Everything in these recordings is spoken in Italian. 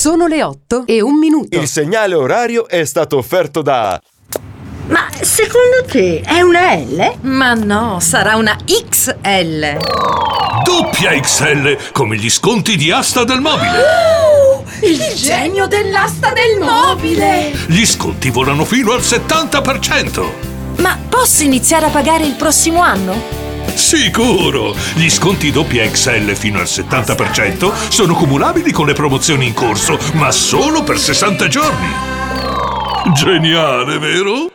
Sono le 8:01. Il segnale orario è stato offerto da... Ma secondo te è una L? Ma no, sarà una XL. Doppia XL, come gli sconti di Asta del Mobile. Il genio dell'asta del mobile! Gli sconti volano fino al 70%. Ma posso iniziare a pagare il prossimo anno? Sicuro! Gli sconti doppia XL fino al 70% sono cumulabili con le promozioni in corso, ma solo per 60 giorni. Geniale, vero?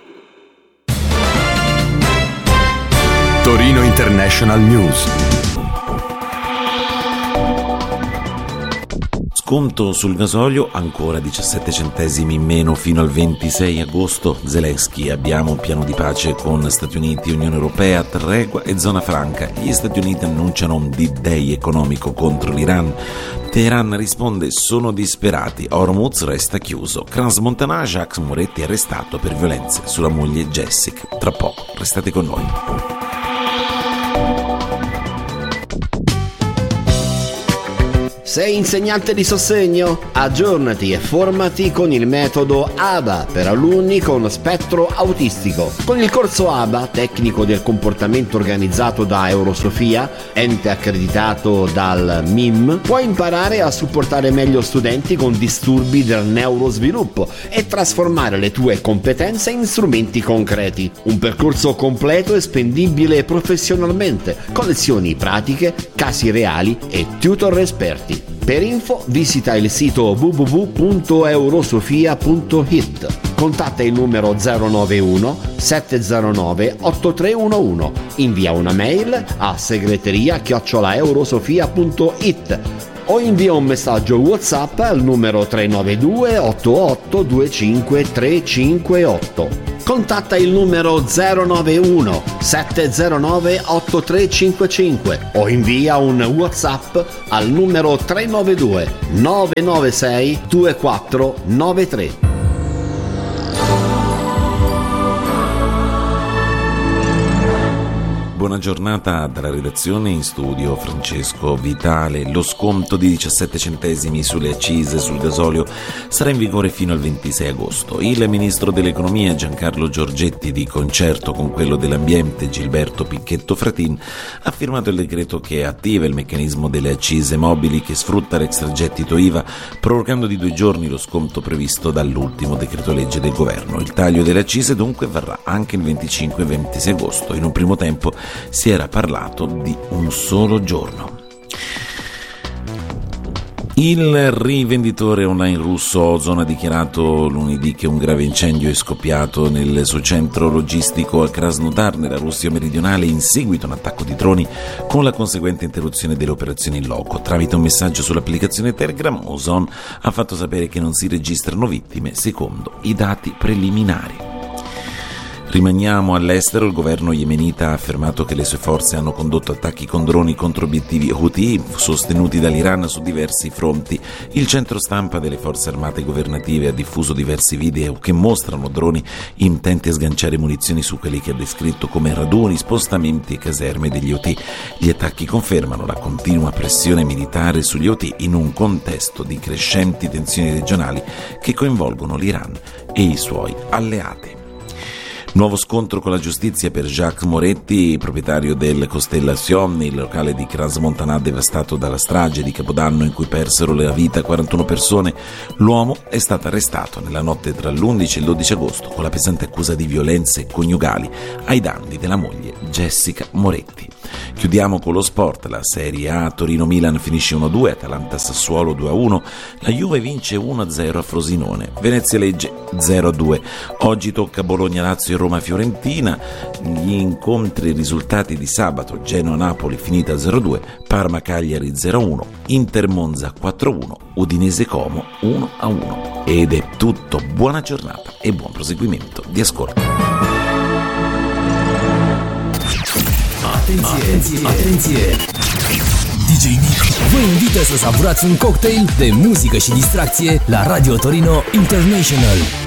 Torino International News. Sconto sul gasolio, ancora 17 centesimi in meno fino al 26 agosto. Zelensky: abbiamo un piano di pace con Stati Uniti, Unione Europea, tregua e zona franca. Gli Stati Uniti annunciano un D-Day economico contro l'Iran. Teheran risponde: sono disperati, Hormuz resta chiuso. Crans-Montana, Jacques Moretti arrestato per violenze sulla moglie Jessica. Tra poco, restate con noi. Sei insegnante di sostegno? Aggiornati e formati con il metodo ABA per alunni con spettro autistico. Con il corso ABA, tecnico del comportamento organizzato da Eurosofia, ente accreditato dal MIM, puoi imparare a supportare meglio studenti con disturbi del neurosviluppo e trasformare le tue competenze in strumenti concreti. Un percorso completo e spendibile professionalmente, con lezioni pratiche, casi reali e tutor esperti. Per info visita il sito www.eurosofia.it. Contatta il numero 091 709 8311. Invia una mail a segreteria@eurosofia.it o invia un messaggio WhatsApp al numero 392 88 25 358. Contatta il numero 091 709 8355 o invia un WhatsApp al numero 392 996 2493. Buona giornata dalla redazione, in studio Francesco Vitale. Lo sconto di 17 centesimi sulle accise sul gasolio sarà in vigore fino al 26 agosto. Il ministro dell'economia Giancarlo Giorgetti, di concerto con quello dell'ambiente Gilberto Picchetto Fratin, ha firmato il decreto che attiva il meccanismo delle accise mobili che sfrutta l'extragettito IVA, prorogando di 2 giorni lo sconto previsto dall'ultimo decreto legge del governo. Il taglio delle accise dunque varrà anche il 25 e 26 agosto. In un primo tempo si era parlato di un solo giorno. Il rivenditore online russo Ozon ha dichiarato lunedì che un grave incendio è scoppiato nel suo centro logistico a Krasnodar, nella Russia meridionale, in seguito a un attacco di droni con la conseguente interruzione delle operazioni in loco. Tramite un messaggio sull'applicazione Telegram, Ozon ha fatto sapere che non si registrano vittime secondo i dati preliminari. Rimaniamo all'estero. Il governo yemenita ha affermato che le sue forze hanno condotto attacchi con droni contro obiettivi Houthi sostenuti dall'Iran su diversi fronti. Il centro stampa delle forze armate governative ha diffuso diversi video che mostrano droni intenti a sganciare munizioni su quelli che ha descritto come raduni, spostamenti e caserme degli Houthi. Gli attacchi confermano la continua pressione militare sugli Houthi in un contesto di crescenti tensioni regionali che coinvolgono l'Iran e i suoi alleati. Nuovo scontro con la giustizia per Jacques Moretti, proprietario del Costellation, il locale di Crans-Montana devastato dalla strage di Capodanno in cui persero la vita 41 persone. L'uomo è stato arrestato nella notte tra l'11 e il 12 agosto con la pesante accusa di violenze coniugali ai danni della moglie Jessica Moretti. Chiudiamo con lo sport. La Serie A: Torino-Milan finisce 1-2, Atalanta-Sassuolo 2-1, la Juve vince 1-0 a Frosinone, Venezia-Legge 0-2. Oggi tocca Bologna-Lazio e Roma-Fiorentina. Gli incontri, i risultati di sabato: Genoa-Napoli finita 0-2, Parma-Cagliari 0-1, Inter-Monza 4-1, Udinese-Como 1-1. Ed è tutto, buona giornata e buon proseguimento di ascolto. Atenție! DJ Nick vă invită să savurați un cocktail de muzică și distracție la Radio Torino International.